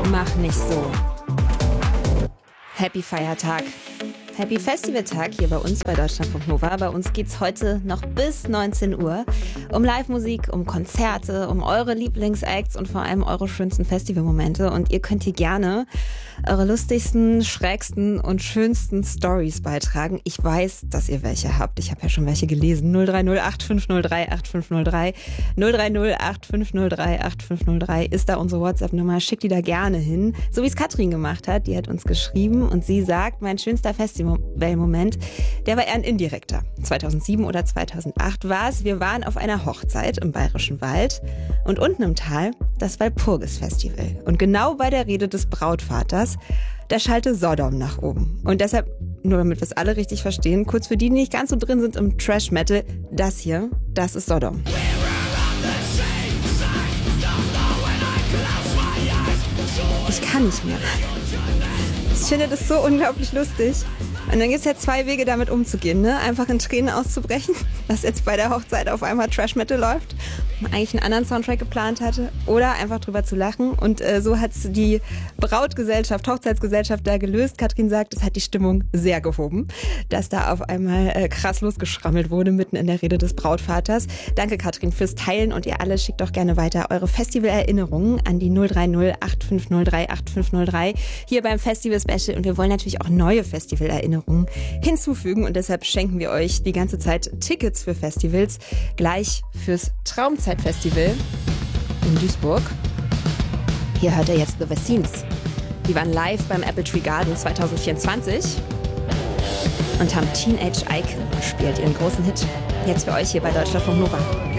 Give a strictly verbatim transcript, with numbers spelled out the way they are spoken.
mach nicht so. Happy Feiertag. Happy Festivaltag hier bei uns bei Deutschlandfunk Nova. Bei uns geht's heute noch bis neunzehn Uhr um Live-Musik, um Konzerte, um eure Lieblingsacts und vor allem eure schönsten Festivalmomente. Und ihr könnt hier gerne eure lustigsten, schrägsten und schönsten Stories beitragen. Ich weiß, dass ihr welche habt. Ich habe ja schon welche gelesen. null drei null acht fünf null drei acht fünf null drei null drei null acht fünf null drei acht fünf null drei ist da unsere WhatsApp-Nummer. Schickt die da gerne hin. So wie es Katrin gemacht hat. Die hat uns geschrieben und sie sagt, mein schönster Festivalmoment, der war eher ein indirekter. zweitausendsieben oder zweitausendacht war es. Wir waren auf einer Hochzeit im Bayerischen Wald und unten im Tal das Walpurgis-Festival. Und genau bei der Rede des Brautvaters, da schallte Sodom nach oben. Und deshalb, nur damit wir es alle richtig verstehen, kurz für die, die nicht ganz so drin sind im Trash-Metal, das hier, das ist Sodom. Ich kann nicht mehr. Ich finde das so unglaublich lustig. Und dann gibt es ja zwei Wege, damit umzugehen, ne? Einfach in Tränen auszubrechen, was jetzt bei der Hochzeit auf einmal Trash-Metal läuft, man eigentlich einen anderen Soundtrack geplant hatte, oder einfach drüber zu lachen. Und äh, so hat es die Brautgesellschaft, Hochzeitsgesellschaft da gelöst. Katrin sagt, es hat die Stimmung sehr gehoben, dass da auf einmal äh, krass losgeschrammelt wurde, mitten in der Rede des Brautvaters. Danke, Katrin, fürs Teilen, und ihr alle schickt doch gerne weiter eure Festivalerinnerungen an die null drei null acht fünf null drei acht fünf null drei hier beim Festival Special. Und wir wollen natürlich auch neue Festivalerinnerungen hinzufügen, und deshalb schenken wir euch die ganze Zeit Tickets für Festivals, gleich fürs Traumzeitfestival in Duisburg. Hier hört ihr jetzt The Vaccines. Die waren live beim Apple Tree Garden zwanzig vierundzwanzig und haben Teenage Icon gespielt, ihren großen Hit. Jetzt für euch hier bei Deutschlandfunk Nova.